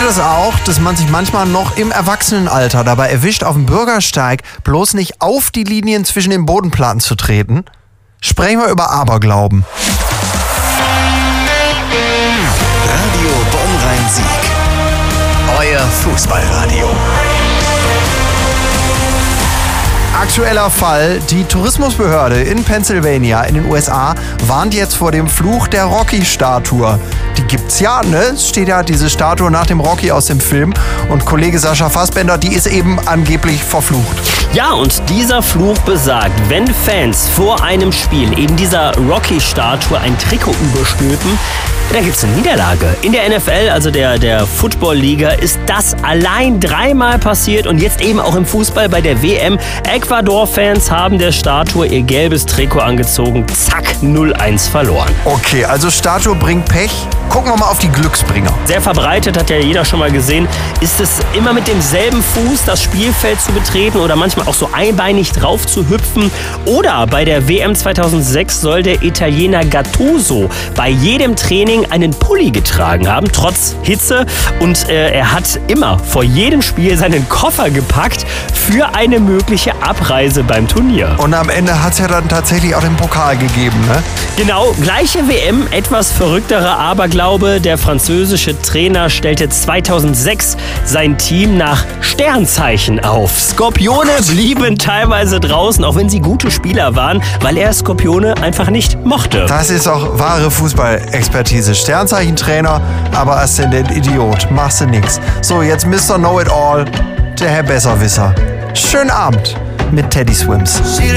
das auch, dass man sich manchmal noch im Erwachsenenalter dabei erwischt, auf dem Bürgersteig bloß nicht auf die Linien zwischen den Bodenplatten zu treten? Sprechen wir über Aberglauben. Radio Bonn-Rhein-Sieg. Euer Fußballradio. Aktueller Fall: Die Tourismusbehörde in Pennsylvania in den USA warnt jetzt vor dem Fluch der Rocky-Statue. Die gibt's ja, ne? Es steht ja diese Statue nach dem Rocky aus dem Film. Und Kollege Sascha Fassbender, die ist eben angeblich verflucht. Ja, und dieser Fluch besagt, wenn Fans vor einem Spiel eben dieser Rocky-Statue ein Trikot überstülpen, dann gibt's eine Niederlage. In der NFL, also der Football-Liga, ist das allein 3-mal passiert und jetzt eben auch im Fußball bei der WM. Ecuador-Fans haben der Statue ihr gelbes Trikot angezogen. Zack, 0-1 verloren. Okay, also Statue bringt Pech. Gucken wir mal auf die Glücksbringer. Sehr verbreitet, hat ja jeder schon mal gesehen, ist es immer mit demselben Fuß das Spielfeld zu betreten oder manchmal auch so einbeinig drauf zu hüpfen. Oder bei der WM 2006 soll der Italiener Gattuso bei jedem Training einen Pulli getragen haben, trotz Hitze. Und er hat immer vor jedem Spiel seinen Koffer gepackt für eine mögliche Abreise beim Turnier. Und am Ende hat es ja dann tatsächlich auch den Pokal gegeben, ne? Genau, gleiche WM, etwas verrückterer Aberglaube. Der französische Trainer stellte 2006 sein Team nach Sternzeichen auf. Skorpione blieben teilweise draußen, auch wenn sie gute Spieler waren, weil er Skorpione einfach nicht mochte. Das ist auch wahre Fußballexpertise. Sternzeichentrainer, aber Aszendent Idiot. Machst du nix. So, jetzt Mr. Know-It-All, der Herr Besserwisser. Schönen Abend mit Teddy Swims.